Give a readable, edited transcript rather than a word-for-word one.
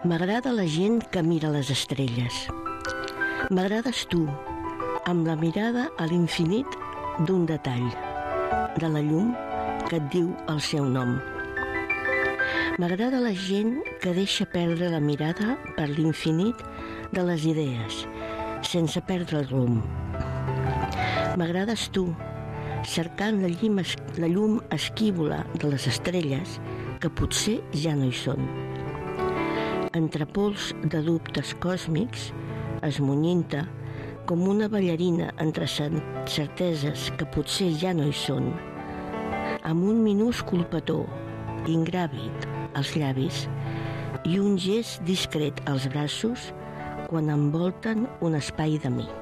M'agrada la gent que mira les estrelles. M'agrades tu, amb la mirada a l'infinit d'un detall, de la llum que et diu el seu nom. M'agrada la gent que deixa perdre la mirada per l'infinit de les idees, sense perdre el rumb. M'agrades tu, cercant la llum esquívola de les estrelles que potser ja no hi són. Entre pols de dubtes còsmics, esmunyint-te com una ballarina entre certeses que potser ja no hi són, amb un minúscul petó, ingràvid als llavis i un gest discret als braços quan envolten un espai de mi.